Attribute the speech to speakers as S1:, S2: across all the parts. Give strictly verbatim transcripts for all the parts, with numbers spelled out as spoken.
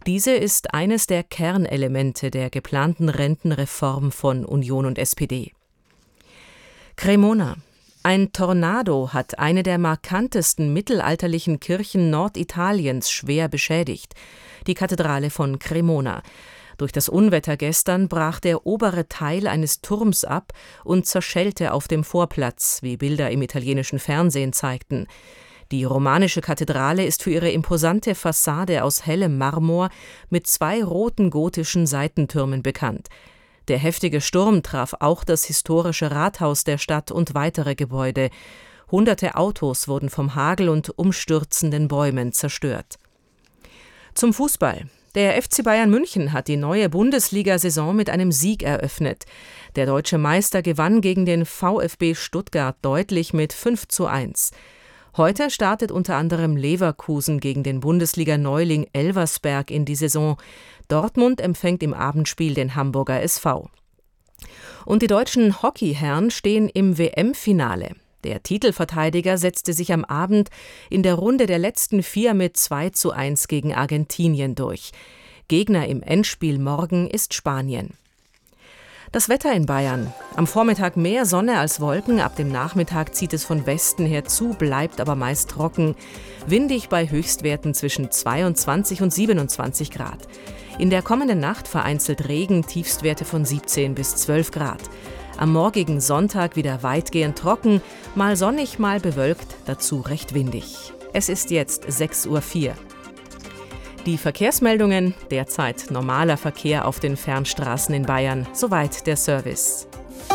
S1: Diese ist eines der Kernelemente der geplanten Rentenreform von Union und S P D. Cremona. Ein Tornado hat eine der markantesten mittelalterlichen Kirchen Norditaliens schwer beschädigt, die Kathedrale von Cremona. Durch das Unwetter gestern brach der obere Teil eines Turms ab und zerschellte auf dem Vorplatz, wie Bilder im italienischen Fernsehen zeigten. Die romanische Kathedrale ist für ihre imposante Fassade aus hellem Marmor mit zwei roten gotischen Seitentürmen bekannt. Der heftige Sturm traf auch das historische Rathaus der Stadt und weitere Gebäude. Hunderte Autos wurden vom Hagel und umstürzenden Bäumen zerstört. Zum Fußball. Der F C Bayern München hat die neue Bundesliga-Saison mit einem Sieg eröffnet. Der deutsche Meister gewann gegen den VfB Stuttgart deutlich mit fünf zu eins. Heute startet unter anderem Leverkusen gegen den Bundesliga-Neuling Elversberg in die Saison. Dortmund empfängt im Abendspiel den Hamburger S V. Und die deutschen Hockeyherren stehen im W M-Finale. Der Titelverteidiger setzte sich am Abend in der Runde der letzten vier mit zwei zu eins gegen Argentinien durch. Gegner im Endspiel morgen ist Spanien. Das Wetter in Bayern. Am Vormittag mehr Sonne als Wolken, ab dem Nachmittag zieht es von Westen her zu, bleibt aber meist trocken. Windig bei Höchstwerten zwischen zweiundzwanzig und siebenundzwanzig Grad. In der kommenden Nacht vereinzelt Regen, Tiefstwerte von siebzehn bis zwölf Grad. Am morgigen Sonntag wieder weitgehend trocken, mal sonnig, mal bewölkt, dazu recht windig. Es ist jetzt sechs Uhr vier. Die Verkehrsmeldungen, derzeit normaler Verkehr auf den Fernstraßen in Bayern. Soweit der Service.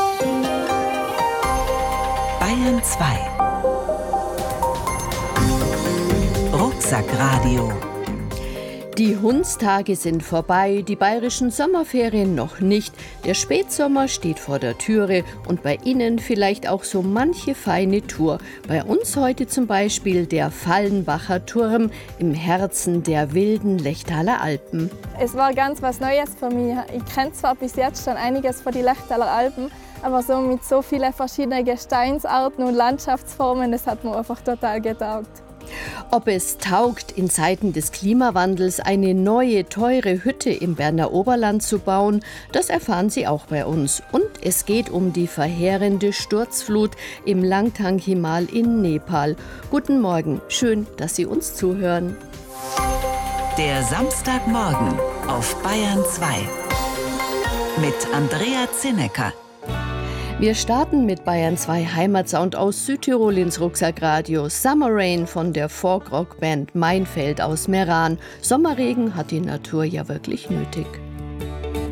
S2: Bayern zwei. Rucksackradio.
S3: Die Hundstage sind vorbei, die bayerischen Sommerferien noch nicht. Der Spätsommer steht vor der Türe und bei Ihnen vielleicht auch so manche feine Tour. Bei uns heute zum Beispiel der Fallenbacher Turm im Herzen der wilden Lechtaler Alpen.
S4: Es war ganz was Neues für mich. Ich kenne zwar bis jetzt schon einiges von den Lechtaler Alpen, aber so mit so vielen verschiedenen Gesteinsarten und Landschaftsformen, das hat mir einfach total getaugt.
S3: Ob es taugt, in Zeiten des Klimawandels eine neue, teure Hütte im Berner Oberland zu bauen, das erfahren Sie auch bei uns. Und es geht um die verheerende Sturzflut im Langtang Himal in Nepal. Guten Morgen, schön, dass Sie uns zuhören.
S2: Der Samstagmorgen auf Bayern zwei mit Andrea Zinnecker.
S3: Wir starten mit Bayern zwei Heimatsound aus Südtirol ins Rucksackradio. Summer Rain von der Folkrock-Band Meinfeld aus Meran. Sommerregen hat die Natur ja wirklich nötig.